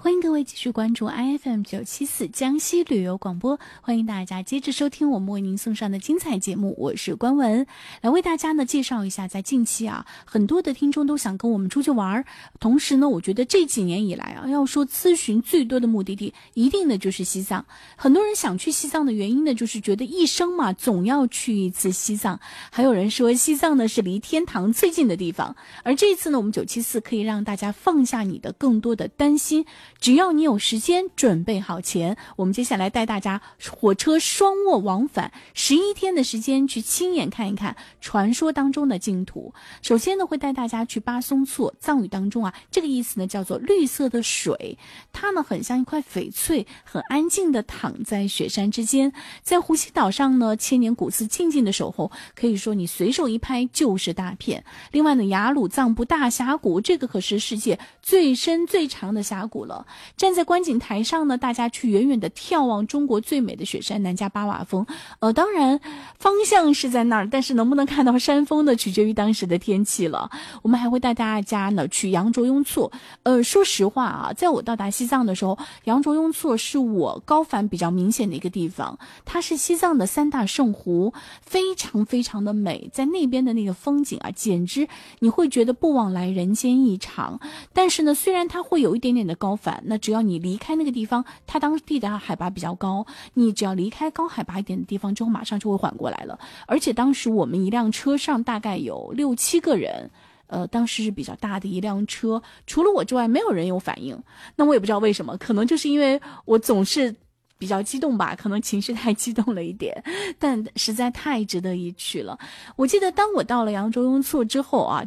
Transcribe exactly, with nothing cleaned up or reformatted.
欢迎各位继续关注 I F M 九七四江西旅游广播，欢迎大家接着收听我们为您送上的精彩节目，我是关文，来为大家呢介绍一下，在近期啊，很多的听众都想跟我们出去玩，同时呢，我觉得这几年以来啊，要说咨询最多的目的地，一定的就是西藏。很多人想去西藏的原因呢，就是觉得一生嘛，总要去一次西藏。还有人说，西藏呢是离天堂最近的地方。而这一次呢，我们九七四可以让大家放下你的更多的担心。只要你有时间，准备好钱，我们接下来带大家火车双卧往返十一天的时间，去亲眼看一看传说当中的净土。首先呢，会带大家去巴松措，藏语当中啊，这个意思呢叫做绿色的水，它呢很像一块翡翠，很安静的躺在雪山之间。在呼吸岛上呢，千年古寺静静的守候，可以说你随手一拍就是大片。另外呢，雅鲁藏布大峡谷，这个可是世界最深最长的峡谷了。站在观景台上呢，大家去远远的眺望中国最美的雪山南迦巴瓦峰。呃，当然方向是在那儿，但是能不能看到山峰呢，取决于当时的天气了。我们还会带大家呢去羊卓雍措。呃，说实话啊，在我到达西藏的时候，羊卓雍措是我高反比较明显的一个地方。它是西藏的三大圣湖，非常非常的美，在那边的那个风景啊，简直你会觉得不枉来人间一场。但是呢，虽然它会有一点点的高反，那只要你离开那个地方，它当地的海拔比较高，你只要离开高海拔一点的地方之后，马上就会缓过来了。而且当时我们一辆车上大概有六七个人，呃，当时是比较大的一辆车，除了我之外没有人有反应。那我也不知道为什么，可能就是因为我总是比较激动吧，可能情绪太激动了一点，但实在太值得一去了。我记得当我到了羊卓雍措之后啊，